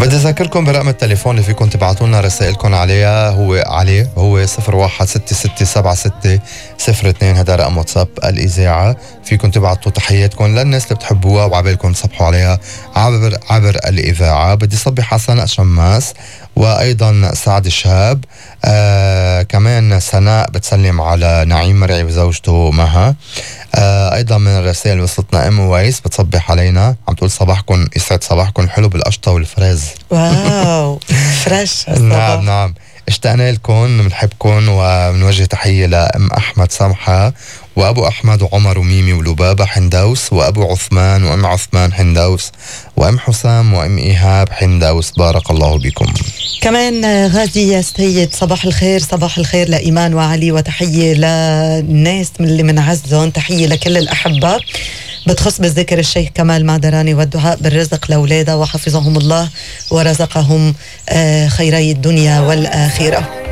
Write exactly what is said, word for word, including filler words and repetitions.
بدي أذكركم برقم التليفون اللي فيكم تبعتوا لنا رسائلكم عليها، هو عليه هو صفر واحد ستة ستة سبعة ستة صفر اثنين. هذا رقم واتساب الإذاعة، فيكم تبعتوا تحياتكم للناس اللي بتحبوها وعبالكم تصبحوا عليها عبر عبر الإذاعة. بدي صبح حسن الشماس وأيضا سعد الشهاب، آه كمان سناء بتسلم على نعيم مرعي وزوجته مها. آه أيضا من الرسائل وصلتنا أم ويس بتصبح علينا، عم تقول صباحكم يسعد صباحكم حلو بالقشطة والفريز. واو فريش. نعم نعم، اشتقنا لكم، بنحبكم وبنوجه تحية لأم أحمد سمحة وأبو أحمد وعمر وميمي ولبابة حندوس وأبو عثمان وأم عثمان حندوس وأم حسام وأم إيهاب حندوس. بارك الله بكم. كمان غادي يا سيد صباح الخير، صباح الخير لإيمان وعلي، وتحية للناس من اللي منعزهم، تحية لكل الأحبة. بتخص بالذكر الشيخ كمال معدراني والدعاء بالرزق لأولاده وحفظهم الله ورزقهم خيري الدنيا والآخرة.